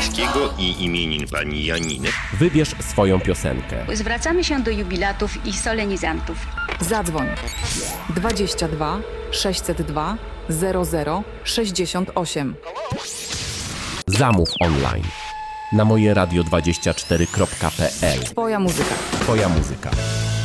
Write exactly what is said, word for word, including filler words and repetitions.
Pańskiego i imienin pani Janiny. Wybierz swoją piosenkę. Zwracamy się do jubilatów i solenizantów. Zadzwoń dwadzieścia dwa sześćset dwa zero zero sześćdziesiąt osiem. Zamów online na moje radio dwadzieścia cztery kropka p l. Twoja muzyka. Twoja muzyka.